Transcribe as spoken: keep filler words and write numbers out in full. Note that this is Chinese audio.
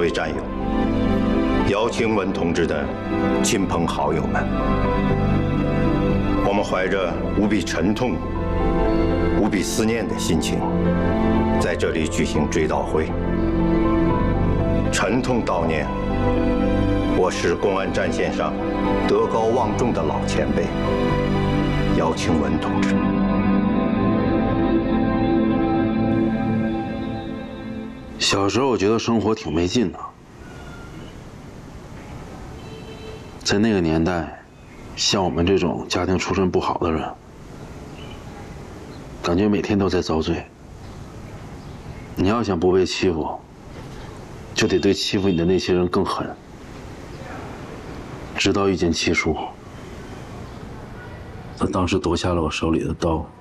位战友，姚清文同志的亲朋好友们，我们怀着无比沉痛、无比思念的心情，在这里举行追悼会，沉痛悼念我市公安战线上德高望重的老前辈姚清文同志。 小时候我觉得生活挺没劲的，在那个年代，像我们这种家庭出身不好的人，感觉每天都在遭罪。你要想不被欺负，就得对欺负你的那些人更狠，直到遇见七叔，他当时夺下了我手里的刀。